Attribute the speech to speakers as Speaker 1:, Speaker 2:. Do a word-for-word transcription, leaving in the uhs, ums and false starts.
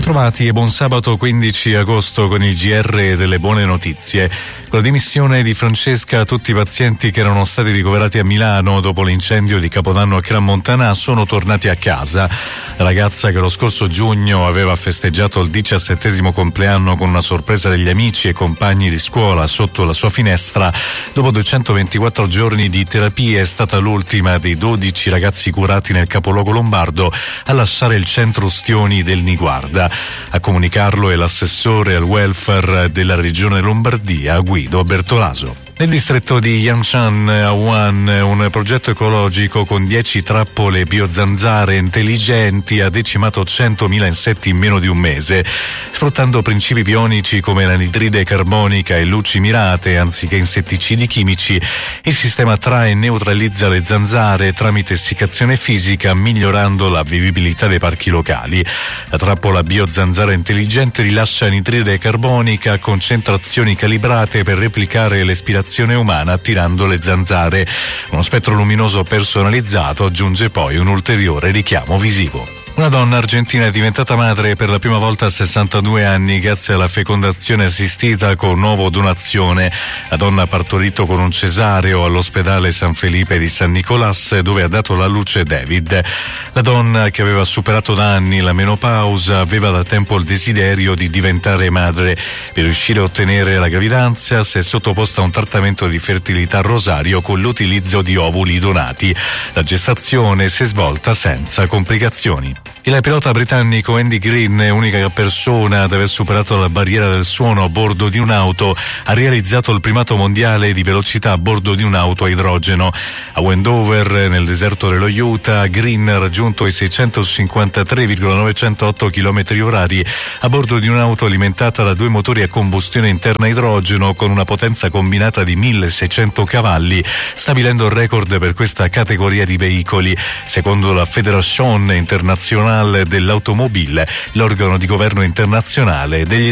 Speaker 1: Bentrovati e buon sabato quindici agosto con il G R delle buone notizie. Con la dimissione di Francesca, tutti i pazienti che erano stati ricoverati a Milano dopo l'incendio di Capodanno a Crans-Montana sono tornati a casa. La ragazza che lo scorso giugno aveva festeggiato il diciassettesimo compleanno con una sorpresa degli amici e compagni di scuola sotto la sua finestra, dopo duecentoventiquattro giorni di terapie è stata l'ultima dei dodici ragazzi curati nel capoluogo lombardo a lasciare il centro Ustioni del Niguarda. A comunicarlo è l'assessore al welfare della regione Lombardia, Guido Bertolaso. Nel distretto di Yangshan a Wuhan, un progetto ecologico con dieci trappole biozanzare intelligenti ha decimato centomila insetti in meno di un mese, sfruttando principi bionici come l'anidride carbonica e luci mirate anziché insetticidi chimici. Il sistema attrae e neutralizza le zanzare tramite essiccazione fisica, migliorando la vivibilità dei parchi locali. La trappola biozanzara intelligente rilascia anidride carbonica a concentrazioni calibrate per replicare l'espirazione umana attirando le zanzare. Uno spettro luminoso personalizzato aggiunge poi un ulteriore richiamo visivo. Una donna argentina è diventata madre per la prima volta a sessantadue anni grazie alla fecondazione assistita con nuovo donazione. La donna ha partorito con un cesareo all'ospedale San Felipe di San Nicolás, dove ha dato alla luce David. La donna, che aveva superato da anni la menopausa, aveva da tempo il desiderio di diventare madre. Per riuscire a ottenere la gravidanza si è sottoposta a un trattamento di fertilità a Rosario con l'utilizzo di ovuli donati. La gestazione si è svolta senza complicazioni. Il pilota britannico Andy Green, unica persona ad aver superato la barriera del suono a bordo di un'auto, ha realizzato il primato mondiale di velocità a bordo di un'auto a idrogeno. A Wendover, nel deserto dello Utah, Green ha raggiunto i seicentocinquantatré virgola novecentotto chilometri orari a bordo di un'auto alimentata da due motori a combustione interna a idrogeno con una potenza combinata di milleseicento cavalli, stabilendo il record per questa categoria di veicoli. Secondo la Fédération Internationale dell'Automobile, l'organo di governo internazionale degli